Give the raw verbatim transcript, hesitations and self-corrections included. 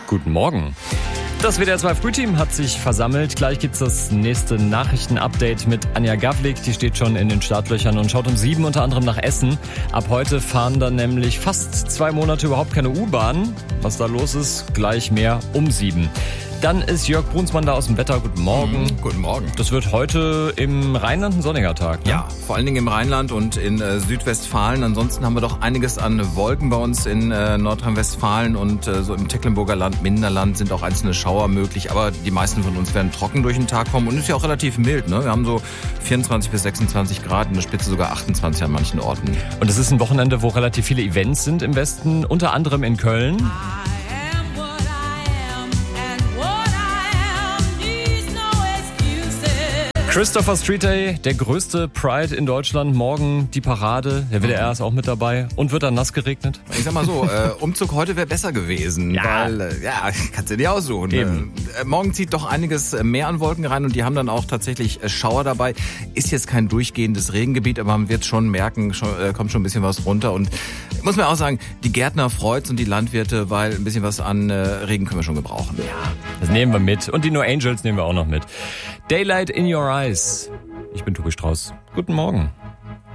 Guten Morgen. Das W D R zwei Frühteam hat sich versammelt. Gleich gibt's das nächste Nachrichtenupdate mit Anja Gavlik. Die steht schon in den Startlöchern und schaut um sieben unter anderem nach Essen. Ab heute fahren dann nämlich fast zwei Monate überhaupt keine U-Bahn. Was da los ist, gleich mehr um sieben. Dann ist Jörg Brunsmann da aus dem Wetter. Guten Morgen. Mhm, guten Morgen. Das wird heute im Rheinland ein sonniger Tag, ne? Ja, vor allen Dingen im Rheinland und in äh, Südwestfalen. Ansonsten haben wir doch einiges an Wolken bei uns in äh, Nordrhein-Westfalen und äh, so im Tecklenburger Land, Minderland sind auch einzelne Schauer möglich. Aber die meisten von uns werden trocken durch den Tag kommen und ist ja auch relativ mild, ne? Wir haben so vierundzwanzig bis sechsundzwanzig Grad, in der Spitze sogar achtundzwanzig an manchen Orten. Und es ist ein Wochenende, wo relativ viele Events sind im Westen, unter anderem in Köln. Christopher Street Day, der größte Pride in Deutschland. Morgen die Parade. Der W D R ist auch mit dabei. Und wird dann nass geregnet? Ich sag mal so, äh, Umzug heute wäre besser gewesen. Ja. Weil, äh, ja, kannst du dir aussuchen. Eben. Äh, morgen zieht doch einiges mehr an Wolken rein und die haben dann auch tatsächlich äh, Schauer dabei. Ist jetzt kein durchgehendes Regengebiet, aber man wird schon merken, schon, äh, kommt schon ein bisschen was runter. Und muss man auch sagen, die Gärtner freut's und die Landwirte, weil ein bisschen was an äh, Regen können wir schon gebrauchen. Ja, das nehmen wir mit. Und die No Angels nehmen wir auch noch mit. Daylight in Your Eyes. Ich bin Tobi Strauß. Guten Morgen.